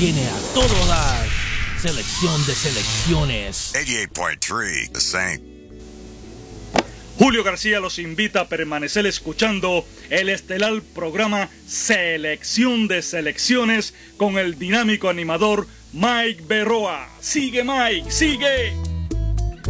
viene a todo dar. Selección de selecciones. 88.3, The Saint. Julio García los invita a permanecer escuchando el estelar programa Selección de Selecciones con el dinámico animador Mike Berroa. ¡Sigue, Mike! ¡Sigue!